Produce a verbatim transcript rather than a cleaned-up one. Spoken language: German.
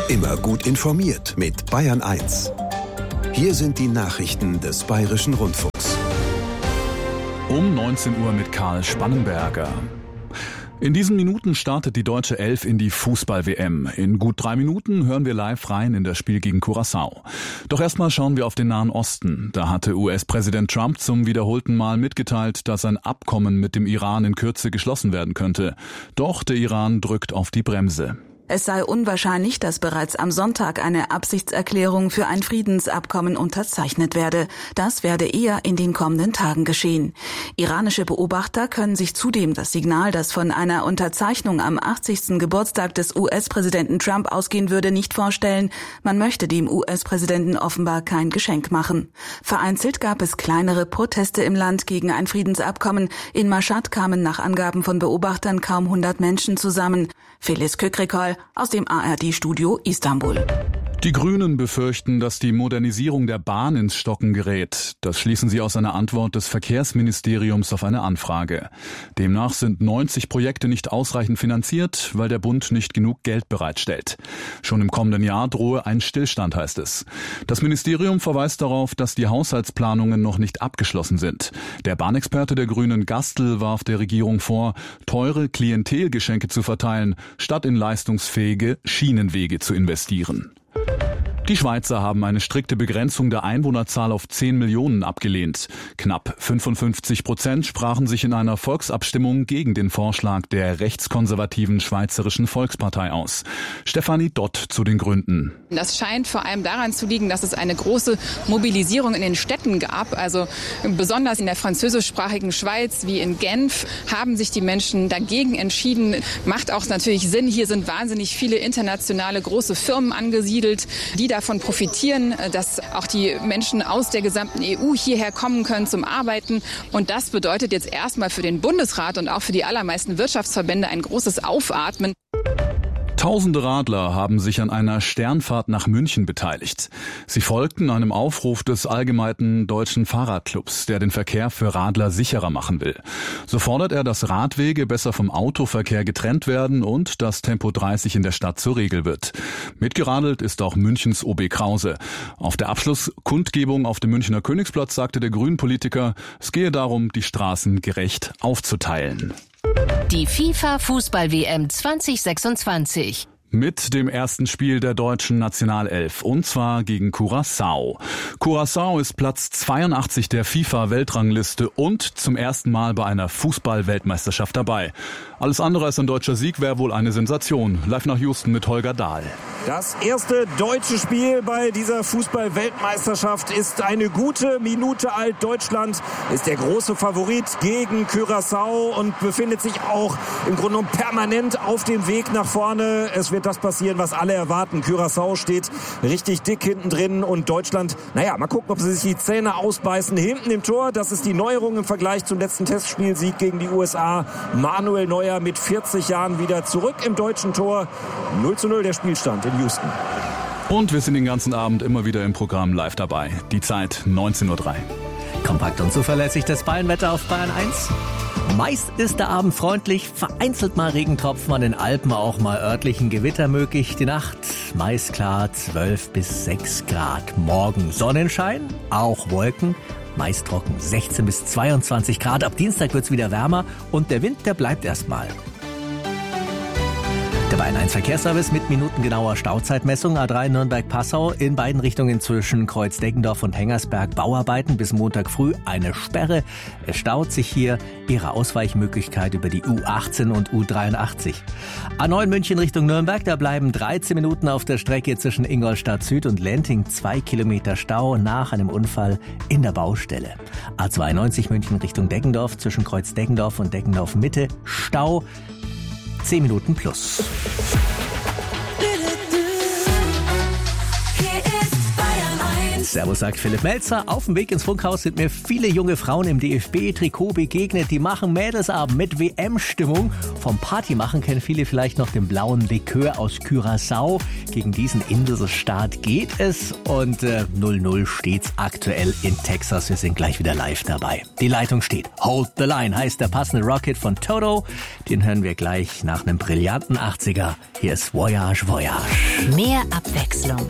Immer gut informiert mit Bayern eins. Hier sind die Nachrichten des Bayerischen Rundfunks. Um neunzehn Uhr mit Karl Spannenberger. In diesen Minuten startet die deutsche Elf in die Fußball-W M. In gut drei Minuten hören wir live rein in das Spiel gegen Curaçao. Doch erstmal schauen wir auf den Nahen Osten. Da hatte U S-Präsident Trump zum wiederholten Mal mitgeteilt, dass ein Abkommen mit dem Iran in Kürze geschlossen werden könnte. Doch der Iran drückt auf die Bremse. Es sei unwahrscheinlich, dass bereits am Sonntag eine Absichtserklärung für ein Friedensabkommen unterzeichnet werde. Das werde eher in den kommenden Tagen geschehen. Iranische Beobachter können sich zudem das Signal, das von einer Unterzeichnung am achtzigsten Geburtstag des U S-Präsidenten Trump ausgehen würde, nicht vorstellen. Man möchte dem U S-Präsidenten offenbar kein Geschenk machen. Vereinzelt gab es kleinere Proteste im Land gegen ein Friedensabkommen. In Mashhad kamen nach Angaben von Beobachtern kaum hundert Menschen zusammen. Filiz Kökrikol aus dem A R D-Studio Istanbul. Die Grünen befürchten, dass die Modernisierung der Bahn ins Stocken gerät. Das schließen sie aus einer Antwort des Verkehrsministeriums auf eine Anfrage. Demnach sind neunzig Projekte nicht ausreichend finanziert, weil der Bund nicht genug Geld bereitstellt. Schon im kommenden Jahr drohe ein Stillstand, heißt es. Das Ministerium verweist darauf, dass die Haushaltsplanungen noch nicht abgeschlossen sind. Der Bahnexperte der Grünen Gastl warf der Regierung vor, teure Klientelgeschenke zu verteilen, statt in leistungsfähige Schienenwege zu investieren. Die Schweizer haben eine strikte Begrenzung der Einwohnerzahl auf zehn Millionen abgelehnt. Knapp fünfundfünfzig Prozent sprachen sich in einer Volksabstimmung gegen den Vorschlag der rechtskonservativen Schweizerischen Volkspartei aus. Stefanie Dott zu den Gründen. Das scheint vor allem daran zu liegen, dass es eine große Mobilisierung in den Städten gab. Also besonders in der französischsprachigen Schweiz wie in Genf haben sich die Menschen dagegen entschieden. Macht auch natürlich Sinn. Hier sind wahnsinnig viele internationale große Firmen angesiedelt, die davon profitieren, dass auch die Menschen aus der gesamten E U hierher kommen können zum Arbeiten. Und das bedeutet jetzt erstmal für den Bundesrat und auch für die allermeisten Wirtschaftsverbände ein großes Aufatmen. Tausende Radler haben sich an einer Sternfahrt nach München beteiligt. Sie folgten einem Aufruf des Allgemeinen Deutschen Fahrradclubs, der den Verkehr für Radler sicherer machen will. So fordert er, dass Radwege besser vom Autoverkehr getrennt werden und dass Tempo dreißig in der Stadt zur Regel wird. Mitgeradelt ist auch Münchens O B Krause. Auf der Abschlusskundgebung auf dem Münchner Königsplatz sagte der Grünen-Politiker, es gehe darum, die Straßen gerecht aufzuteilen. Die FIFA-Fußball-W M zwanzig sechsundzwanzig. Mit dem ersten Spiel der deutschen Nationalelf, und zwar gegen Curaçao. Curaçao ist Platz zweiundachtzig der FIFA-Weltrangliste und zum ersten Mal bei einer Fußball-Weltmeisterschaft dabei. Alles andere als ein deutscher Sieg wäre wohl eine Sensation. Live nach Houston mit Holger Dahl. Das erste deutsche Spiel bei dieser Fußball-Weltmeisterschaft ist eine gute Minute alt. Deutschland ist der große Favorit gegen Curaçao und befindet sich auch im Grunde genommen permanent auf dem Weg nach vorne. Es wird das passieren, was alle erwarten. Curaçao steht richtig dick hinten drin und Deutschland, naja, mal gucken, ob sie sich die Zähne ausbeißen. Hinten im Tor, das ist die Neuerung im Vergleich zum letzten Testspielsieg gegen die U S A. Manuel Neuer mit vierzig Jahren wieder zurück im deutschen Tor. null zu null der Spielstand in Houston. Und wir sind den ganzen Abend immer wieder im Programm live dabei. Die Zeit neunzehn Uhr drei. Kompakt und zuverlässig das Bayernwetter auf Bayern eins. Meist ist der Abend freundlich, vereinzelt mal Regentropfen, an den Alpen auch mal örtlichen Gewitter möglich. Die Nacht meist klar, zwölf bis sechs Grad. Morgen Sonnenschein, auch Wolken, meist trocken, sechzehn bis zweiundzwanzig Grad. Ab Dienstag wird's wieder wärmer und der Wind, der bleibt erstmal. Der Bayern eins Verkehrsservice mit minutengenauer Stauzeitmessung. A drei Nürnberg-Passau in beiden Richtungen zwischen Kreuz-Deggendorf und Hengersberg. Bauarbeiten bis Montag früh eine Sperre. Es staut sich hier. Ihre Ausweichmöglichkeit über die U achtzehn und U dreiundachtzig. A neun München Richtung Nürnberg. Da bleiben dreizehn Minuten auf der Strecke zwischen Ingolstadt Süd und Lenting. Zwei Kilometer Stau nach einem Unfall in der Baustelle. A zweiundneunzig München Richtung Deggendorf zwischen Kreuz-Deggendorf und Deggendorf Mitte. Stau. zehn Minuten plus. Hier ist Bayern eins. Servus, sagt Philipp Melzer. Auf dem Weg ins Funkhaus sind mir viele junge Frauen im D F B-Trikot begegnet. Die machen Mädelsabend mit W M-Stimmung. Vom Partymachen kennen viele vielleicht noch den blauen Likör aus Curaçao. Gegen diesen Inselstaat geht es. Und äh, null null steht's aktuell in Texas. Wir sind gleich wieder live dabei. Die Leitung steht. Hold the Line heißt der passende Rocket von Toto. Den hören wir gleich nach einem brillanten achtziger. Hier ist Voyage, Voyage. Mehr Abwechslung